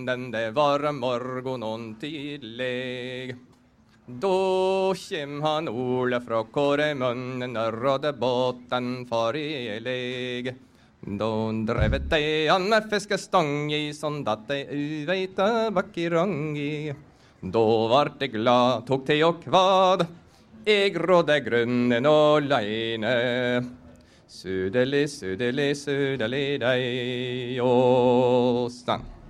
Det var morgonen tidlig. Da kjem han Ole fra Kåremunnen og rådde båten farlig. Da drevet de han med fiskestang i, sånn at de uveita bakk i rangi. Da vart de glad, tok til og kvad, eg rådde grunnen åleine. Sudeli, sudeli, sudeli, dei, og stand.